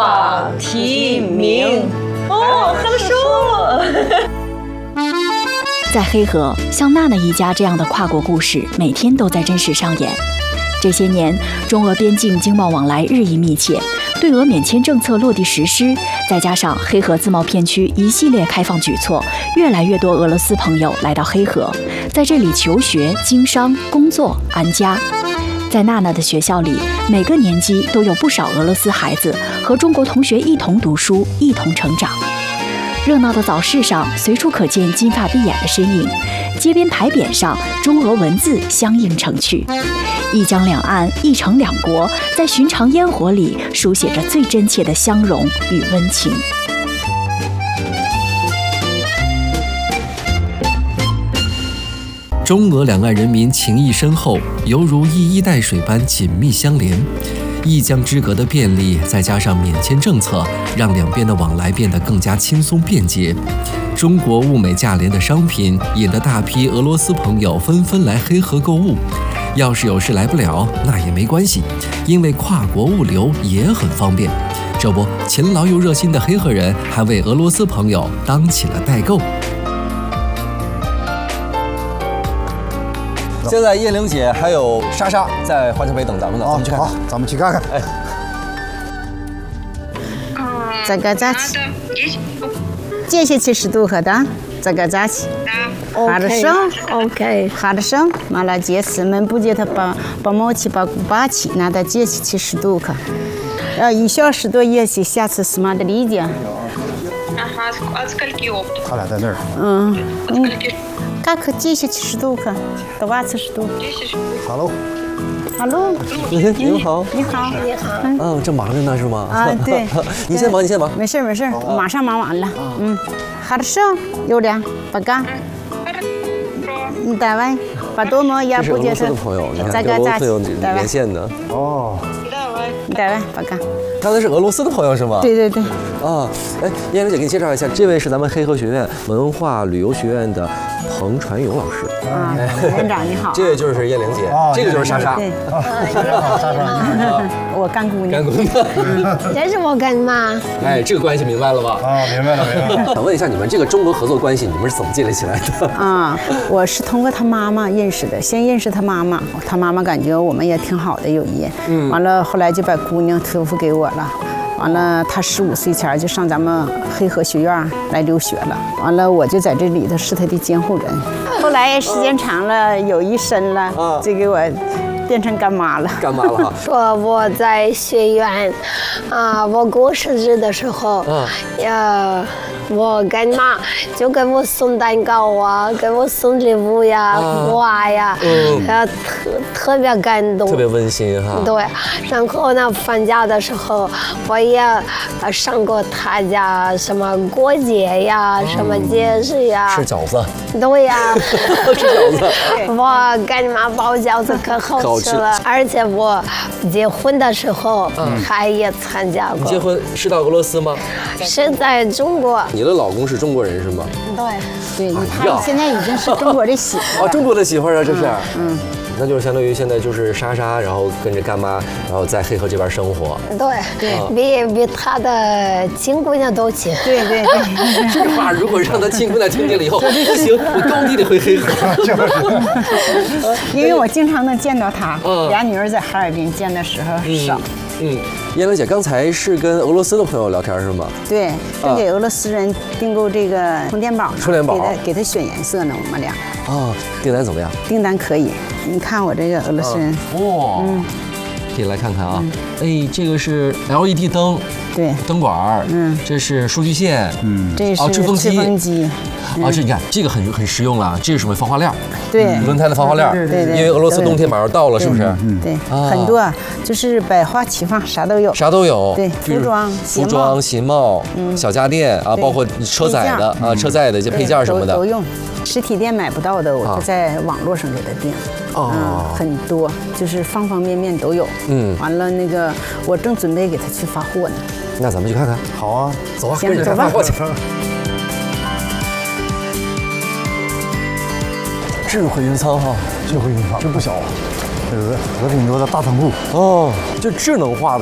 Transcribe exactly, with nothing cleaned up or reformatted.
榜题名。哦，很熟。 在黑河，像娜娜一家这样的跨国故事，每天都在真实上演。这些年，中俄边境经贸往来日益密切，对俄免签政策落地实施，再加上黑河自贸片区一系列开放举措，越来越多俄罗斯朋友来到黑河，在这里求学、经商、工作、安家。在娜娜的学校里，每个年级都有不少俄罗斯孩子和中国同学一同读书，一同成长。热闹的早市上，随处可见金发碧眼的身影；街边牌匾上，中俄文字相映成趣。一江两岸，一城两国，在寻常烟火里书写着最真切的相融与温情。 中俄两岸人民情谊深厚，犹如一衣带水般紧密相连。一江之隔的便利，再加上免签政策，让两边的往来变得更加轻松便捷。中国物美价廉的商品，引得大批俄罗斯朋友纷纷来黑河购物。要是有事来不了，那也没关系，因为跨国物流也很方便。这不，勤劳又热心的黑河人还为俄罗斯朋友当起了代购。 现在叶玲姐还有莎莎在环球北等咱们呢，咱们去看看。 好，咱们去看看。哎， Заказать десять штук, да? Заказать. Хорошо? Окей. Хорошо, молодец. Мы будем помочь покупать, надо десять штук. Еще что есть, сейчас смотрите. От скольки опт? 他俩在那儿。 嗯 От скольки? Как десять штук, двадцать штук. десять штук. Hello， Hello， 您好。 你好，你好。 嗯，正忙着呢是吗？ 啊，对。 你先忙，你先忙。 没事没事，马上忙完了。嗯，хорошо，有点，пока。嗯，давай，потом я 这是俄罗 буду 斯的朋友，你看再跟俄罗斯有 давай， 连线的。 哦， давай，пока。 刚才是俄罗斯的朋友是吗？ 对对对。 啊，哎，燕玲姐给你介绍一下，这位是咱们黑河学院文化旅游学院的彭传勇老师。 啊，园长你好。 这位就是燕玲姐，这个就是莎莎。 对，我干姑娘。 干姑娘。 这是我干妈。 哎，这个关系明白了吧？ 啊，明白了，明白了。 想问一下，你们这个中俄合作关系，你们是怎么建立起来的？ 啊，我是通过他妈妈认识的，先认识他妈妈，他妈妈感觉我们也挺好的友谊，嗯，完了后来就把姑娘托付给我了。完了，他十五岁前就上咱们黑河学院来留学了。完了，我就在这里头是他的监护人。后来时间长了，有一生了，就给我变成干妈了。 干妈了哈。 说我在学院，啊，我过生日的时候， 嗯， 呀，我干妈就给我送蛋糕啊，给我送礼物呀、花呀， 嗯， 特特别感动， 特别温馨哈。 对，然后呢，放假的时候我也上过他家什么过节呀，什么节日呀， 吃饺子。 对呀， 吃饺子。 我干妈包饺子可好吃了，而且我结婚的时候，他也参加过。 你结婚是到俄罗斯吗？ 是在中国。 你的老公是中国人是吗？ 对， 对，他现在已经是中国的媳妇啊，中国的媳妇儿啊，这是。 嗯。 那就是相当于现在就是莎莎，然后跟着干妈，然后在黑河这边生活。 对，比比他的亲姑娘都亲。 对对对。 这话如果让他亲姑娘听见了以后，不行，我高低得回黑河。 因为我经常能见到他，俩女儿在哈尔滨见的时候少。 嗯，燕玲姐刚才是跟俄罗斯的朋友聊天是吗？ 对，正给俄罗斯人订购这个充电宝， 充电宝， 给他给他选颜色呢，我们俩。 哦，订单怎么样？ 订单可以，你看我这个俄罗斯人。 哇，嗯，可以来看看啊。哎，这个是 L E D 灯， 对， 灯管，嗯，这是数据线，嗯，这是吹风机，吹风机。啊，这你看，这个很很实用了。这是什么？防滑链？ 对， 轮胎的防滑链。 对对对。 因为俄罗斯冬天马上到了，是不是？ 嗯，对，很多，就是百花齐放，啥都有。 啥都有。 对，服装、 服装、鞋帽、小家电啊，包括车载的啊，车载的一些配件什么的都用。实体店买不到的，我就在网络上给他订。哦，很多，就是方方面面都有。嗯，完了那个，我正准备给他去发货呢。 那咱们去看看。 好啊， 走啊， 行，走吧。 智慧云仓哈， 智慧云仓真不小，这是俄俄挺多的大仓库哦，就智能化的。